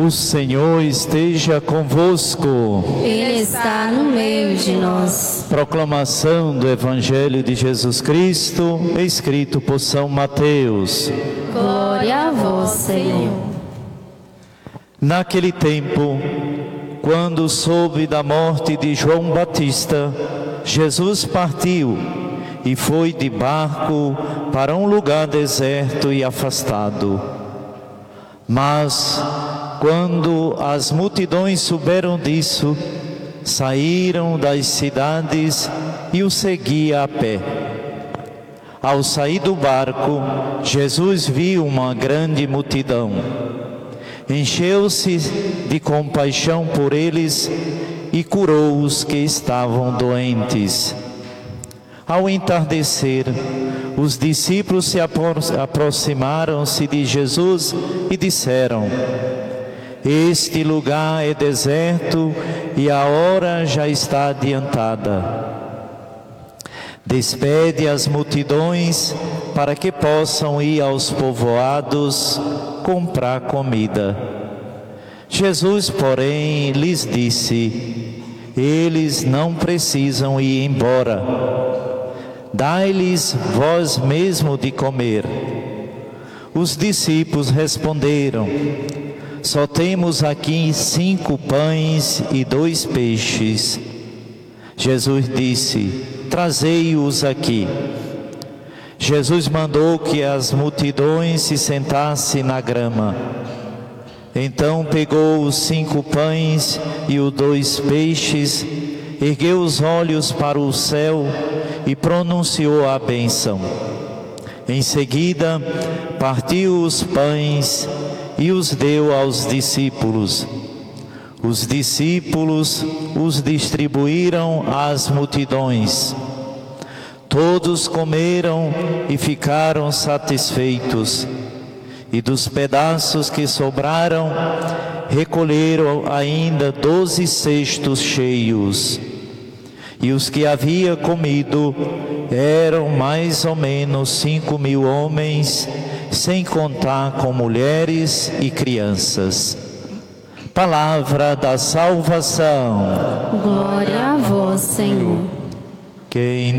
O Senhor esteja convosco. Ele está no meio de nós. Proclamação do Evangelho de Jesus Cristo, escrito por São Mateus. Glória a vós, Senhor. Naquele tempo, quando soube da morte de João Batista, Jesus partiu e foi de barco para um lugar deserto e afastado. Mas, quando as multidões souberam disso, saíram das cidades e o seguiam a pé. Ao sair do barco, Jesus viu uma grande multidão. Encheu-se de compaixão por eles e curou os que estavam doentes. Ao entardecer, os discípulos se aproximaram-se de Jesus e disseram: Este lugar é deserto e a hora já está adiantada. Despede as multidões para que possam ir aos povoados comprar comida. Jesus, porém, lhes disse: Eles não precisam ir embora. Dai-lhes vós mesmo de comer. Os discípulos responderam: Só temos aqui 5 pães e 2 peixes. Jesus disse: Trazei-os aqui. Jesus mandou que as multidões se sentassem na grama. Então pegou os 5 pães e os 2 peixes, ergueu os olhos para o céu e pronunciou a bênção. Em seguida, partiu os pães e os deu aos discípulos. Os discípulos os distribuíram às multidões. Todos comeram e ficaram satisfeitos. E dos pedaços que sobraram, recolheram ainda 12 cestos cheios. E os que havia comido eram mais ou menos 5.000 homens, sem contar com mulheres e crianças. Palavra da salvação. Glória a vós, Senhor. Quem